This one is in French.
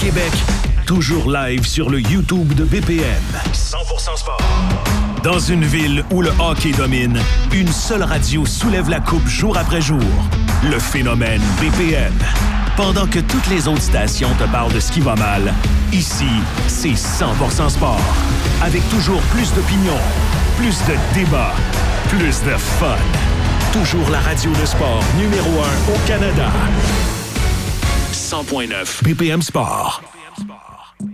Québec, toujours live sur le YouTube de BPM. 100% sport. Dans une ville où le hockey domine, une seule radio soulève la coupe jour après jour. Le phénomène BPM. Pendant que toutes les autres stations te parlent de ce qui va mal, ici, c'est 100% sport. Avec toujours plus d'opinions, plus de débats, plus de fun. Toujours la radio de sport numéro 1 au Canada. 100.9 BPM Sport.